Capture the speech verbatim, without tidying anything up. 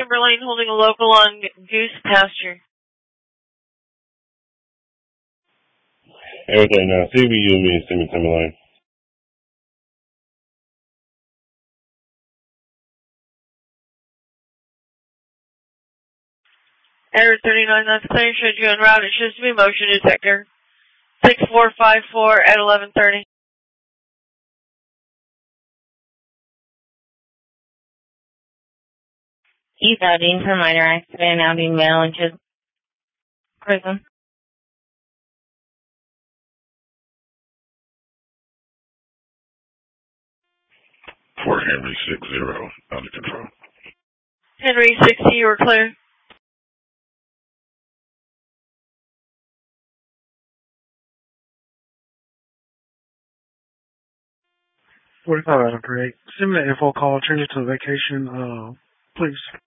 Timberlane holding a local on Goose Pasture. Everything now. C B U means Timmy Timberlane. Error thirty-nine, that's clear. Should you en route, it shows to be motion detector. six four five four at eleven thirty. East outing for minor accident, outing male into prison. Fort Henry six zero, under control. Henry sixty, you were clear. forty-five out of eight. Send me the info call, change it to vacation, uh, please.